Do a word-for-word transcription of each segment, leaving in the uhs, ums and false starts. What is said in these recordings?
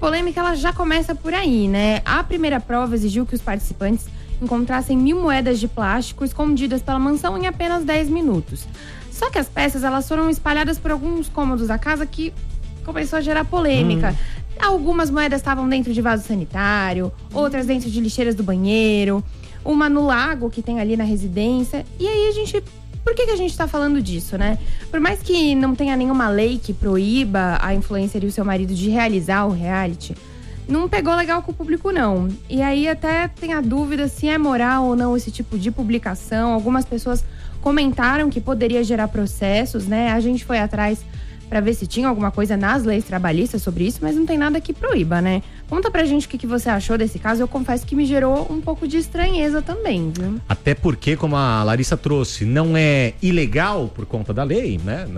polêmica, ela já começa por aí, né? A primeira prova exigiu que os participantes encontrassem mil moedas de plástico escondidas pela mansão em apenas dez minutos. Só que as peças, elas foram espalhadas por alguns cômodos da casa, que começou a gerar polêmica. Hum. Algumas moedas estavam dentro de vaso sanitário, outras dentro de lixeiras do banheiro, uma no lago que tem ali na residência. E aí a gente... Por que, que a gente tá falando disso, né? Por mais que não tenha nenhuma lei que proíba a influencer e o seu marido de realizar o reality, não pegou legal com o público, não. E aí até tem a dúvida se é moral ou não esse tipo de publicação. Algumas pessoas comentaram que poderia gerar processos, né? A gente foi atrás para ver se tinha alguma coisa nas leis trabalhistas sobre isso, mas não tem nada que proíba, né? Conta pra gente o que, que você achou desse caso. Eu confesso que me gerou um pouco de estranheza também, viu? Até porque, como a Larissa trouxe, não é ilegal por conta da lei, né?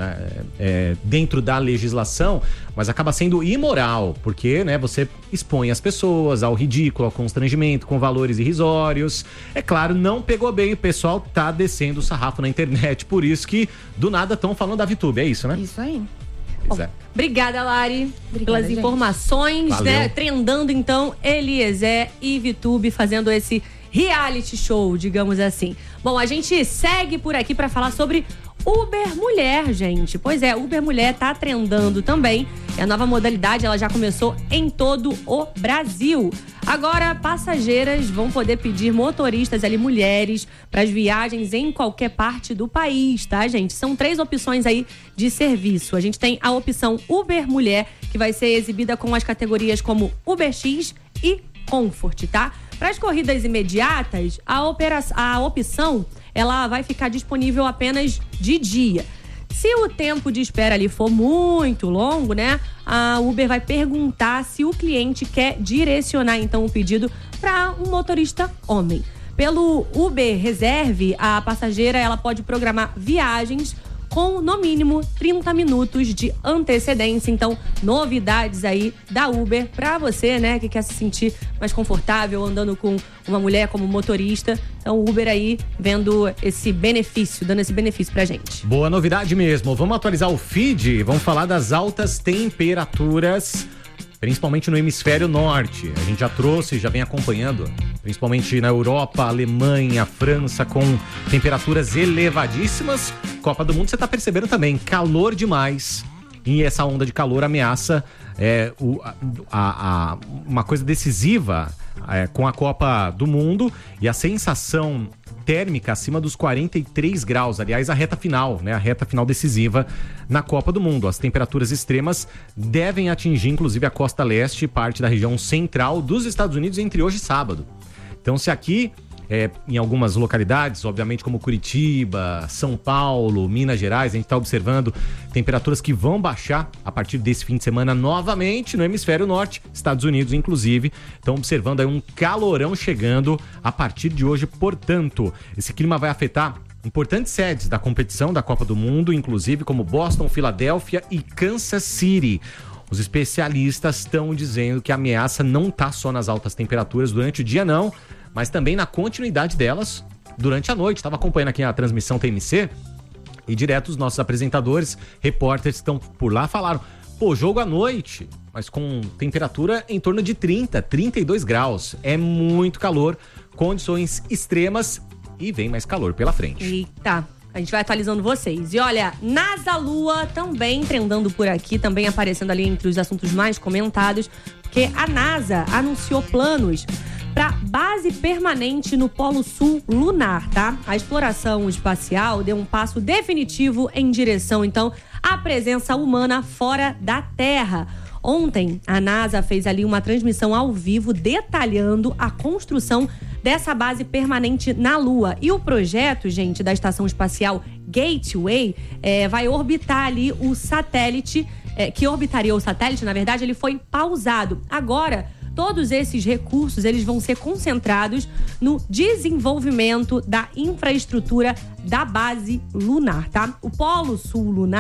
É, dentro da legislação, mas acaba sendo imoral, porque, né, você expõe as pessoas ao ridículo, ao constrangimento, com valores irrisórios. É claro, não pegou bem, o pessoal tá descendo o sarrafo na internet, por isso que do nada estão falando da VTube, é isso, né? Isso aí. Bom, obrigada, Lari, obrigada, pelas gente. informações, Valeu. né? Trendando, então, Eliezer e VTube fazendo esse reality show, digamos assim. Bom, a gente segue por aqui para falar sobre Uber Mulher, gente. Pois é, Uber Mulher tá trendando também. E a nova modalidade, ela já começou em todo o Brasil. Agora, passageiras vão poder pedir motoristas ali, mulheres, para as viagens em qualquer parte do país, tá, gente? São três opções aí de serviço. A gente tem a opção Uber Mulher, que vai ser exibida com as categorias como Uber X e Comfort, tá? Para as corridas imediatas, a, opera... a opção ela vai ficar disponível apenas de dia. Se o tempo de espera ali for muito longo, né, a Uber vai perguntar se o cliente quer direcionar então o pedido para um motorista homem. Pelo Uber Reserve, a passageira ela pode programar viagens com, no mínimo, trinta minutos de antecedência. Então, novidades aí da Uber para você, né, que quer se sentir mais confortável andando com uma mulher como motorista. Então, o Uber aí vendo esse benefício, dando esse benefício pra gente. Boa novidade mesmo. Vamos atualizar o feed, vamos falar das altas temperaturas, principalmente no hemisfério norte. A gente já trouxe, já vem acompanhando, principalmente na Europa, Alemanha, França, com temperaturas elevadíssimas. Copa do Mundo, você tá percebendo também, calor demais. E essa onda de calor ameaça é, o, a, a, uma coisa decisiva é, com a Copa do Mundo e a sensação térmica acima dos quarenta e três graus. Aliás, a reta final, né? A reta final decisiva na Copa do Mundo. As temperaturas extremas devem atingir, inclusive, a costa leste e parte da região central dos Estados Unidos entre hoje e sábado. Então, se aqui, é, em algumas localidades, obviamente como Curitiba, São Paulo, Minas Gerais, a gente está observando temperaturas que vão baixar a partir desse fim de semana novamente no hemisfério norte, Estados Unidos inclusive, estão observando aí um calorão chegando a partir de hoje. Portanto, esse clima vai afetar importantes sedes da competição da Copa do Mundo, inclusive como Boston, Filadélfia e Kansas City. Os especialistas estão dizendo que a ameaça não está só nas altas temperaturas durante o dia, não, mas também na continuidade delas durante a noite. Estava acompanhando aqui a transmissão T M C e direto os nossos apresentadores, repórteres que estão por lá falaram, pô, jogo à noite, mas com temperatura em torno de trinta, trinta e dois graus. É muito calor, condições extremas e vem mais calor pela frente. Eita, a gente vai atualizando vocês. E olha, NASA Lua também trendando por aqui, também aparecendo ali entre os assuntos mais comentados, porque a NASA anunciou planos para base permanente no Polo Sul lunar, tá? A exploração espacial deu um passo definitivo em direção, então, à presença humana fora da Terra. Ontem, a NASA fez ali uma transmissão ao vivo detalhando a construção dessa base permanente na Lua. E o projeto, gente, da Estação Espacial Gateway é, vai orbitar ali o satélite, é, que orbitaria o satélite, na verdade, ele foi pausado. Agora, todos esses recursos, eles vão ser concentrados no desenvolvimento da infraestrutura da base lunar, tá? O Polo Sul lunar,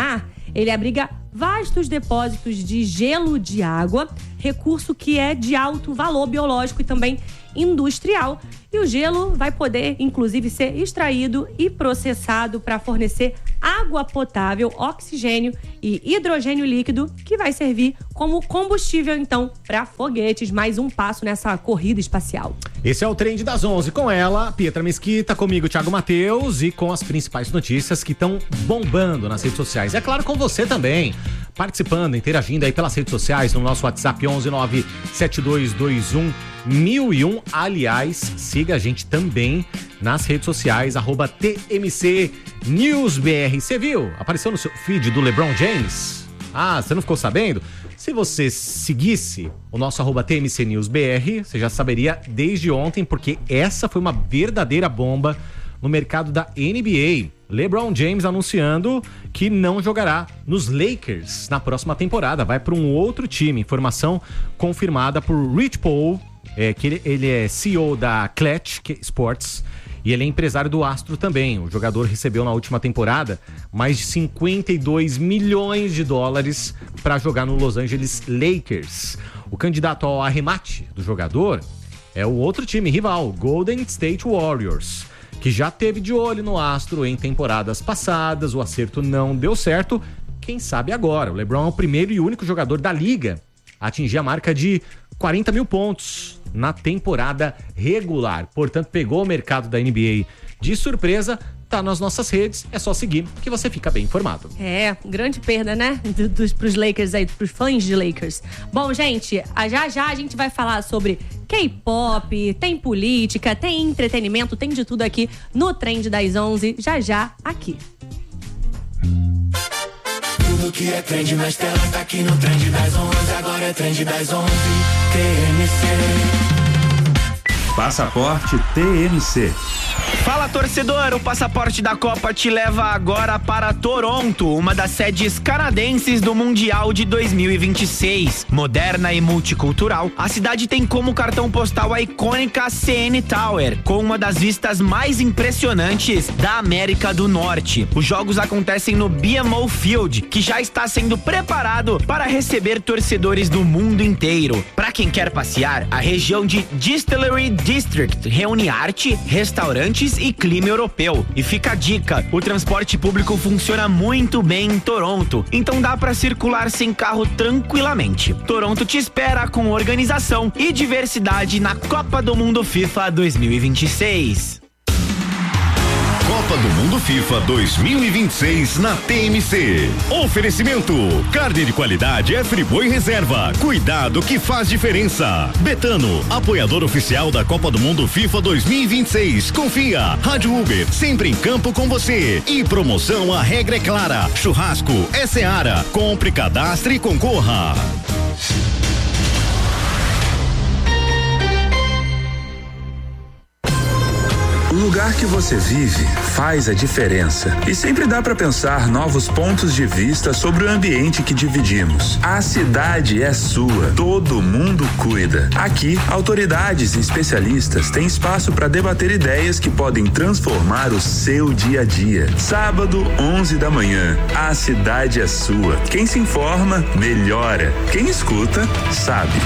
Ele abriga vastos depósitos de gelo de água, recurso que é de alto valor biológico e também industrial. E o gelo vai poder, inclusive, ser extraído e processado para fornecer água potável, oxigênio e hidrogênio líquido, que vai servir como combustível, então, para foguetes. Mais um passo nessa corrida espacial. Esse é o Trend das onze. Com ela, Pietra Mesquita, comigo, Thiago Matheus, e com as principais notícias que estão bombando nas redes sociais. É claro, com você também, participando, interagindo aí pelas redes sociais, no nosso WhatsApp onze nove sete dois dois um mil e um. Aliás, siga a gente também nas redes sociais, arroba T M C News B R. Você viu? Apareceu no seu feed do LeBron James? Ah, você não ficou sabendo? Se você seguisse o nosso arroba T M C News B R, você já saberia desde ontem, porque essa foi uma verdadeira bomba no mercado da N B A. LeBron James anunciando que não jogará nos Lakers na próxima temporada, vai para um outro time. Informação confirmada por Rich Paul, é, que ele, ele é C E O da Clutch Sports e ele é empresário do Astro também. O jogador recebeu na última temporada mais de cinquenta e dois milhões de dólares para jogar no Los Angeles Lakers. O candidato ao arremate do jogador é o outro time rival, Golden State Warriors, que já teve de olho no Astro em temporadas passadas. O acerto não deu certo. Quem sabe agora? O LeBron é o primeiro e único jogador da liga a atingir a marca de quarenta mil pontos na temporada regular. Portanto, pegou o mercado da N B A de surpresa. Tá nas nossas redes, é só seguir que você fica bem informado. É, grande perda, né? Dos, pros Lakers aí, pros fãs de Lakers. Bom, gente, já já a gente vai falar sobre K-pop, tem política, tem entretenimento, tem de tudo aqui no Trend das onze, já já aqui. Tudo que é trend nas telas tá aqui no Trend das onze, agora é Trend das onze, T M C. Passaporte T M C. Fala, torcedor, o Passaporte da Copa te leva agora para Toronto, uma das sedes canadenses do Mundial de dois mil e vinte e seis. Moderna e multicultural, a cidade tem como cartão postal a icônica C N Tower, com uma das vistas mais impressionantes da América do Norte. Os jogos acontecem no B M O Field, que já está sendo preparado para receber torcedores do mundo inteiro. Para quem quer passear, a região de Distillery District reúne arte, restaurantes e clima europeu. E fica a dica, o transporte público funciona muito bem em Toronto, então dá para circular sem carro tranquilamente. Toronto te espera com organização e diversidade na Copa do Mundo FIFA dois mil e vinte e seis. Copa do Mundo FIFA dois mil e vinte e seis na T M C. Oferecimento: carne de qualidade é Friboi Reserva. Cuidado que faz diferença. Betano, apoiador oficial da Copa do Mundo FIFA dois mil e vinte e seis. Confia. Rádio Uber, sempre em campo com você. E promoção, a regra é clara. Churrasco é Seara. Compre, cadastre e concorra. O lugar que você vive faz a diferença. E sempre dá para pensar novos pontos de vista sobre o ambiente que dividimos. A cidade é sua, todo mundo cuida. Aqui, autoridades e especialistas têm espaço para debater ideias que podem transformar o seu dia a dia. Sábado, onze da manhã, a cidade é sua. Quem se informa, melhora. Quem escuta, sabe.